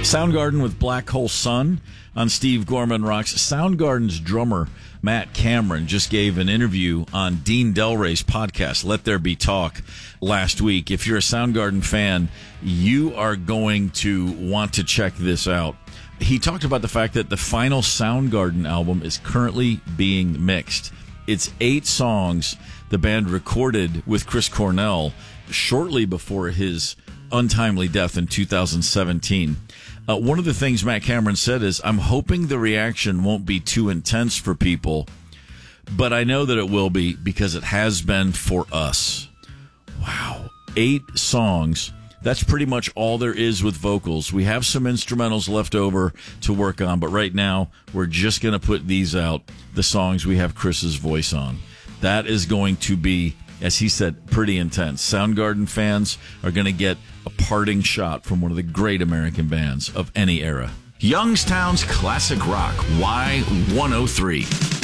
Soundgarden with Black Hole Sun on Steve Gorman Rocks. Soundgarden's drummer, Matt Cameron, just gave an interview on Dean Delray's podcast, Let There Be Talk, last week. If you're a Soundgarden fan, you are going to want to check this out. He talked about the fact that the final Soundgarden album is currently being mixed. It's 8 songs the band recorded with Chris Cornell shortly before his untimely death in 2017. One of the things Matt Cameron said is, I'm hoping the reaction won't be too intense for people, but I know that it will be because it has been for us. Wow. 8 songs. That's pretty much all there is with vocals. We have some instrumentals left over to work on, but right now we're just going to put these out, the songs we have Chris's voice on. That is going to be, as he said, pretty intense. Soundgarden fans are going to get a parting shot from one of the great American bands of any era. Youngstown's Classic Rock, Y103.